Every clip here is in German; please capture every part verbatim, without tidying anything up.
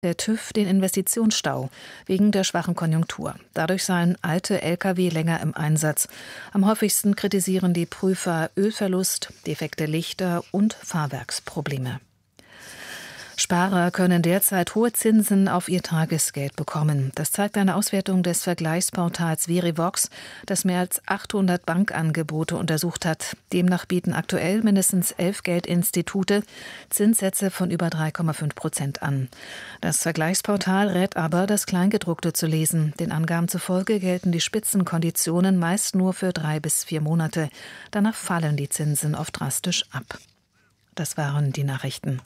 Der TÜV den Investitionsstau wegen der schwachen Konjunktur. Dadurch seien alte L K W länger im Einsatz. Am häufigsten kritisieren die Prüfer Ölverlust, defekte Lichter und Fahrwerksprobleme. Sparer können derzeit hohe Zinsen auf ihr Tagesgeld bekommen. Das zeigt eine Auswertung des Vergleichsportals Verivox, das mehr als achthundert Bankangebote untersucht hat. Demnach bieten aktuell mindestens elf Geldinstitute Zinssätze von über drei Komma fünf Prozent an. Das Vergleichsportal rät aber, das Kleingedruckte zu lesen. Den Angaben zufolge gelten die Spitzenkonditionen meist nur für drei bis vier Monate. Danach fallen die Zinsen oft drastisch ab. Das waren die Nachrichten.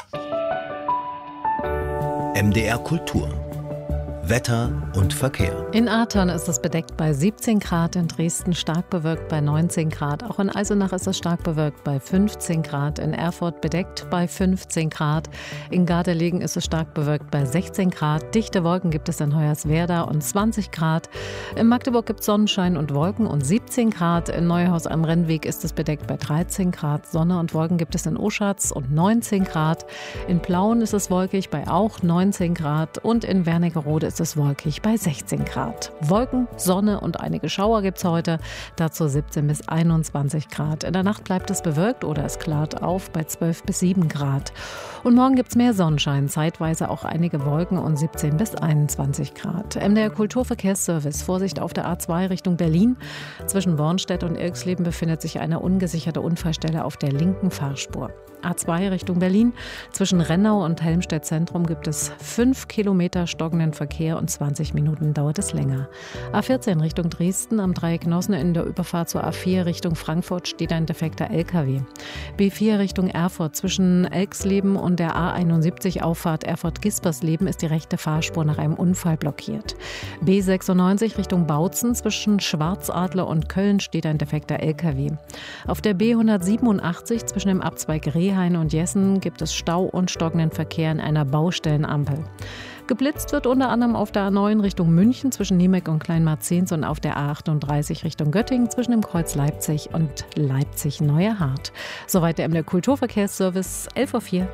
M D R Kultur. Wetter und Verkehr. In Ahrtal ist es bedeckt bei siebzehn Grad, in Dresden stark bewölkt bei neunzehn Grad. Auch in Eisenach ist es stark bewölkt bei fünfzehn Grad. In Erfurt bedeckt bei fünfzehn Grad. In Gardelegen ist es stark bewölkt bei sechzehn Grad. Dichte Wolken gibt es in Hoyerswerda und zwanzig Grad. In Magdeburg gibt es Sonnenschein und Wolken und siebzehn Grad. In Neuhaus am Rennweg ist es bedeckt bei dreizehn Grad. Sonne und Wolken gibt es in Oschatz und neunzehn Grad. In Plauen ist es wolkig bei auch neunzehn Grad. Und in Wernigerode ist es wolkig bei sechzehn Grad. Wolken, Sonne und einige Schauer gibt es heute, dazu siebzehn bis einundzwanzig Grad. In der Nacht bleibt es bewölkt oder es klart auf bei zwölf bis sieben Grad. Und morgen gibt es mehr Sonnenschein, zeitweise auch einige Wolken und siebzehn bis einundzwanzig Grad. M D R Kulturverkehrsservice, Vorsicht auf der A zwei Richtung Berlin. Zwischen Bornstedt und Ilksleben befindet sich eine ungesicherte Unfallstelle auf der linken Fahrspur. A zwei Richtung Berlin. Zwischen Rennau und Helmstedt Zentrum gibt es fünf Kilometer stockenden Verkehr und zwanzig Minuten dauert es länger. A vierzehn Richtung Dresden am Dreieck Nossen in der Überfahrt zur A vier Richtung Frankfurt steht ein defekter L K W. B vier Richtung Erfurt zwischen Elksleben und der A einundsiebzig Auffahrt Erfurt-Gispersleben ist die rechte Fahrspur nach einem Unfall blockiert. B sechsundneunzig Richtung Bautzen zwischen Schwarzadler und Köln steht ein defekter L K W. Auf der B hundertsiebenundachtzig zwischen dem Abzweig Rehhain und Jessen gibt es Stau und stockenden Verkehr in einer Baustellenampel. Geblitzt wird unter anderem auf der A neun Richtung München zwischen Niemeck und Kleinmarzens und auf der A achtunddreißig Richtung Göttingen zwischen dem Kreuz Leipzig und Leipzig-Neuerhardt. Soweit der M D R Kulturverkehrsservice, elf Uhr vier.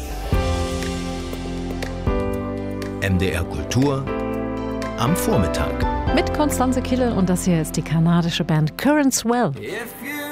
M D R Kultur am Vormittag. Mit Konstanze Kille und das hier ist die kanadische Band Current Swell. If you